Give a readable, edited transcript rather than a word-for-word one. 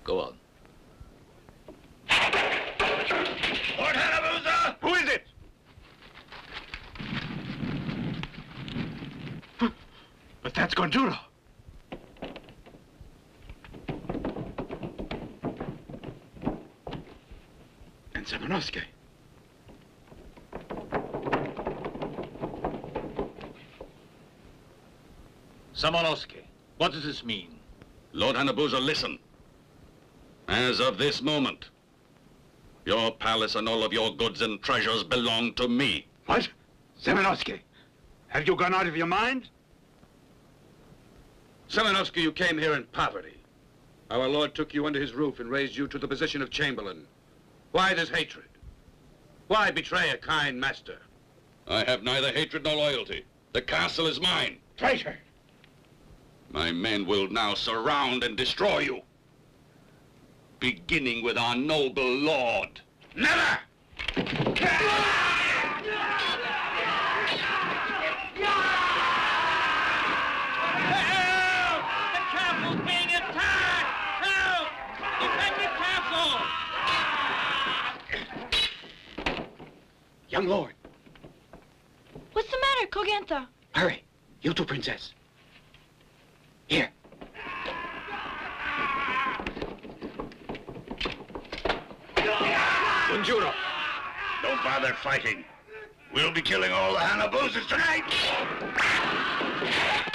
Go on. Lord Hanabusa! Who is it? But that's Gonduro. And Semenosuke. Samanosuke, what does this mean? Lord Hanabusa, listen. As of this moment, your palace and all of your goods and treasures belong to me. What? Semenosuke, have you gone out of your mind? Semenosuke, you came here in poverty. Our Lord took you under his roof and raised you to the position of Chamberlain. Why this hatred? Why betray a kind master? I have neither hatred nor loyalty. The castle is mine. Traitor! My men will now surround and destroy you. Beginning with our noble lord. Never! Young lord. What's the matter, Kogenta? Hurry. You too, princess. Here. Kunjuro, don't bother fighting. We'll be killing all the Hanabusas tonight.